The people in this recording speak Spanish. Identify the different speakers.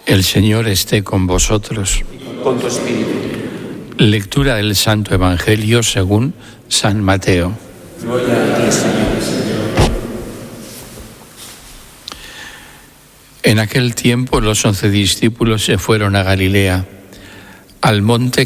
Speaker 1: El Señor esté con vosotros.
Speaker 2: Con tu espíritu.
Speaker 1: Lectura del Santo Evangelio según San Mateo.
Speaker 2: Gloria a ti, Señor.
Speaker 1: En aquel tiempo los 11 discípulos se fueron a Galilea, al monte